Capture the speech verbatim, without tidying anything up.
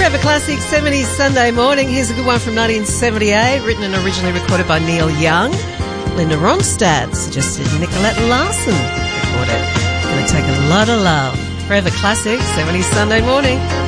Forever Classic seventies Sunday morning. Here's a good one from nineteen seventy-eight, written and originally recorded by Neil Young. Linda Ronstadt suggested Nicolette Larson record it. Gonna take a lot of love. Forever Classic seventies Sunday morning.